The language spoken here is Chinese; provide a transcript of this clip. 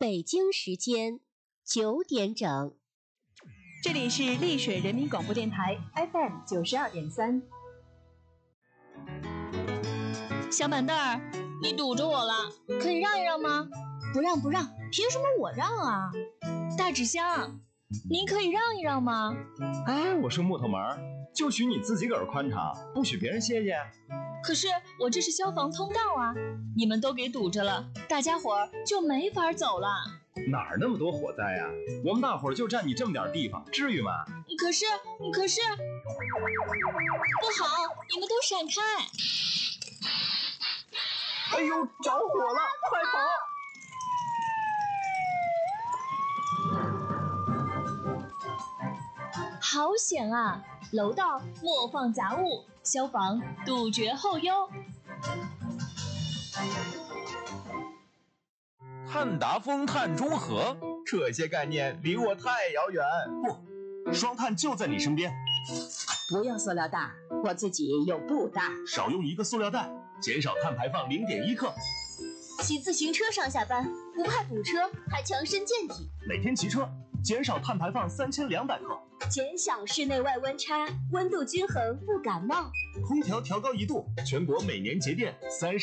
北京时间9点整。 这里是丽水人民广播电台 FM 92.3。小板凳儿，你堵着我了，可以让一让吗？不让不让，凭什么我让啊？大纸箱，您可以让一让吗？ 哎，我说木头门，就许你自己个儿宽敞，不许别人歇歇。 可是我这是消防通道啊，你们都给堵着了，大家伙儿就没法走了。 哪儿那么多火灾呀？我们大伙儿就占你这么点地方，至于吗？ 可是，不好，你们都闪开！ 哎呦，着火了，快跑！好险啊！楼道莫放杂物，消防杜绝后忧。 碳达峰、碳中和， 这些概念离我太遥远。 不，双碳就在你身边。 不用塑料袋，我自己有布袋。 少用1个塑料袋，减少碳排放0.1克。 骑自行车上下班，不怕堵车，还强身健体。 每天骑车，减少碳排放3200克。 减小室内外温差，温度均衡不感冒。 空调调高1度，全国每年节电30